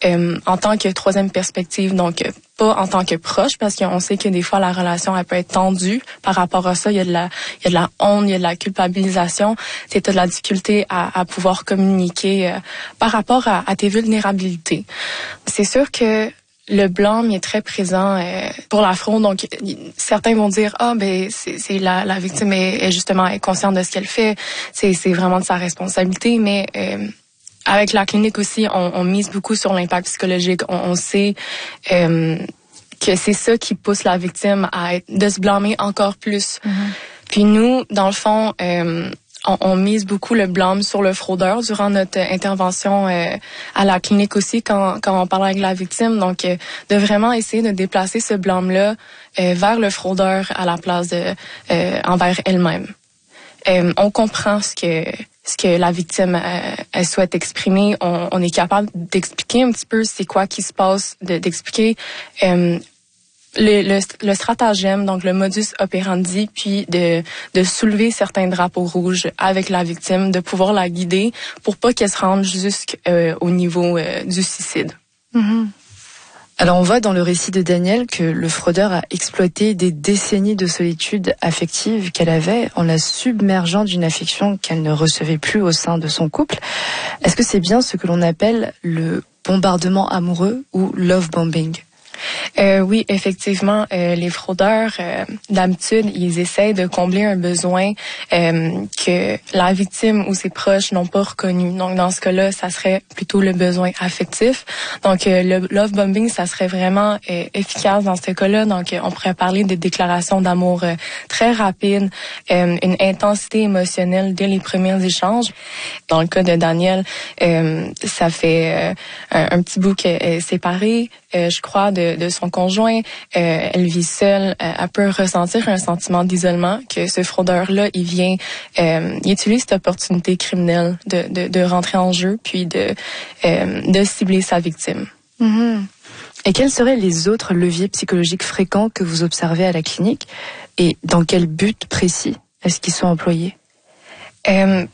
en tant que troisième perspective, donc pas en tant que proche, parce qu'on sait que des fois la relation elle peut être tendue par rapport à ça. Il y a de la honte, il y a de la culpabilisation. Tu as de la difficulté à pouvoir communiquer par rapport à tes vulnérabilités. C'est sûr que le blâme est très présent pour la fraude. Donc, certains vont dire c'est la victime est justement est consciente de ce qu'elle fait. C'est vraiment de sa responsabilité. Mais avec la clinique aussi, on mise beaucoup sur l'impact psychologique. On sait que c'est ça qui pousse la victime de se blâmer encore plus. Mm-hmm. Puis nous, dans le fond, on mise beaucoup le blâme sur le fraudeur durant notre intervention à la clinique aussi quand on parle avec la victime. Donc, de vraiment essayer de déplacer ce blâme-là vers le fraudeur à la place de envers elle-même. On comprend ce que la victime elle souhaite exprimer. On est capable d'expliquer un petit peu c'est quoi qui se passe, d'expliquer le stratagème, donc le modus operandi, puis de soulever certains drapeaux rouges avec la victime, de pouvoir la guider pour pas qu'elle se rende jusqu'au niveau du suicide. Mm-hmm. Alors on voit dans le récit de Danielle que le fraudeur a exploité des décennies de solitude affective qu'elle avait en la submergeant d'une affection qu'elle ne recevait plus au sein de son couple. Est-ce que c'est bien ce que l'on appelle le bombardement amoureux ou love bombing? Oui, effectivement, les fraudeurs, d'habitude, ils essaient de combler un besoin que la victime ou ses proches n'ont pas reconnu. Donc, dans ce cas-là, ça serait plutôt le besoin affectif. Donc, le love bombing, ça serait vraiment efficace dans ce cas-là. Donc, on pourrait parler de déclarations d'amour très rapides, une intensité émotionnelle dès les premiers échanges. Dans le cas de Danielle, ça fait un petit bout qu'elle est séparée, je crois, de son conjoint. Elle vit seule. Elle peut ressentir un sentiment d'isolement que ce fraudeur-là, il utilise cette opportunité criminelle de rentrer en jeu puis de cibler sa victime. Mm-hmm. Et quels seraient les autres leviers psychologiques fréquents que vous observez à la clinique et dans quel but précis est-ce qu'ils sont employés? Dans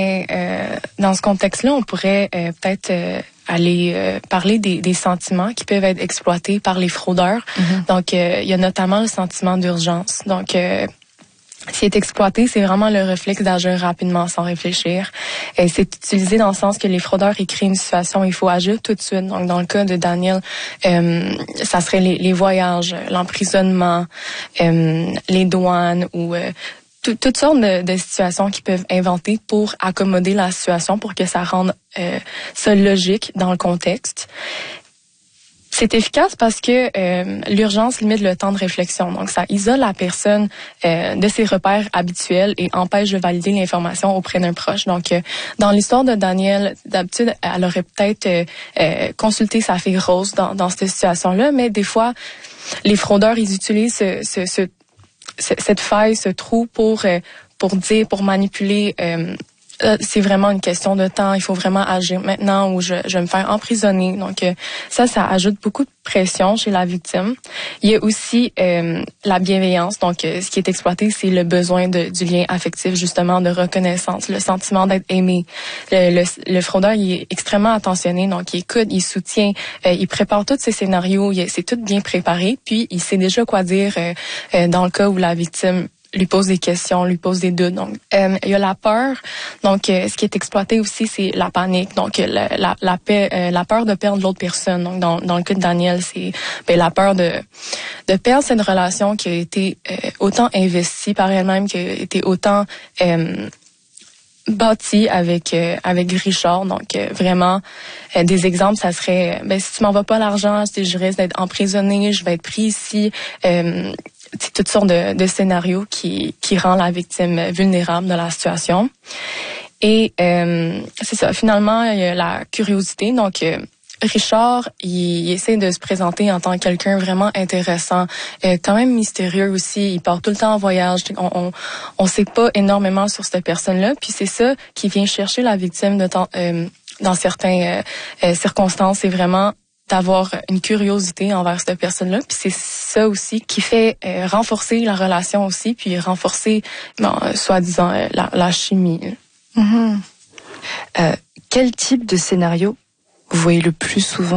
ce contexte-là, on pourrait peut-être aller parler des sentiments qui peuvent être exploités par les fraudeurs. Mm-hmm. Donc, il y a notamment le sentiment d'urgence. Donc, ce qui est exploité, c'est vraiment le réflexe d'agir rapidement sans réfléchir. Et c'est utilisé dans le sens que les fraudeurs créent une situation, il faut agir tout de suite. Donc, dans le cas de Daniel, ça serait les voyages, l'emprisonnement, les douanes ou toutes sortes de situations qui peuvent inventer pour accommoder la situation, pour que ça rende ça logique dans le contexte. C'est efficace parce que l'urgence limite le temps de réflexion. Donc, ça isole la personne de ses repères habituels et empêche de valider l'information auprès d'un proche. Donc, dans l'histoire de Danielle, d'habitude, elle aurait peut-être consulté sa fille Rose dans cette situation-là, mais des fois, les fraudeurs, ils utilisent cette faille, ce trou pour manipuler. C'est vraiment une question de temps. Il faut vraiment agir maintenant ou je vais me faire emprisonner. Donc ça ajoute beaucoup de pression chez la victime. Il y a aussi la bienveillance. Donc ce qui est exploité, c'est le besoin du lien affectif, justement, de reconnaissance, le sentiment d'être aimé. Le fraudeur, il est extrêmement attentionné. Donc il écoute, il soutient, il prépare tous ses scénarios. C'est tout bien préparé. Puis il sait déjà quoi dire dans le cas où la victime lui pose des questions, lui pose des doutes. Donc, il y a la peur. Donc, ce qui est exploité aussi, c'est la panique. Donc, la peur de perdre l'autre personne. Donc, dans le cas de Danielle, c'est la peur de perdre cette relation qui a été autant investie par elle-même, qui a été autant bâtie avec Richard. Donc, vraiment, des exemples, ça serait, si tu m'envoies pas l'argent, je risque d'être emprisonnée, je vais être pris ici. C'est toutes sortes de scénarios qui rend la victime vulnérable de la situation. Et c'est ça, finalement, il y a la curiosité. Donc, Richard, il essaie de se présenter en tant que quelqu'un vraiment intéressant, quand même mystérieux aussi. Il part tout le temps en voyage. On sait pas énormément sur cette personne-là. Puis c'est ça qui vient chercher la victime dans certaines circonstances. C'est vraiment d'avoir une curiosité envers cette personne-là. Puis c'est ça aussi qui fait renforcer la relation aussi, puis renforcer, soi-disant, la chimie. Mm-hmm. Quel type de scénario vous voyez le plus souvent